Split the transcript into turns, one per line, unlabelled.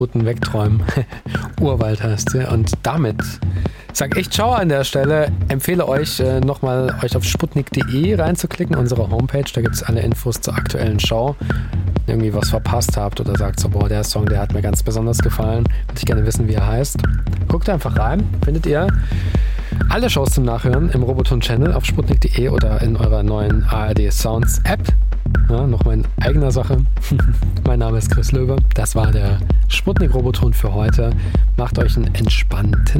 guten Wegträumen. Urwald heißt sie. Und damit sag ich ciao an der Stelle. Empfehle euch nochmal euch auf sputnik.de reinzuklicken, unsere Homepage. Da gibt es alle Infos zur aktuellen Show. Wenn ihr irgendwie was verpasst habt oder sagt so, boah, der Song, der hat mir ganz besonders gefallen, würde ich gerne wissen, wie er heißt. Guckt einfach rein. Findet ihr alle Shows zum Nachhören im Roboton-Channel auf sputnik.de oder in eurer neuen ARD Sounds App. Ja, nochmal in eigener Sache. Mein Name ist Chris Löwe. Das war der Sputnik Roboton für heute. Macht euch einen entspannten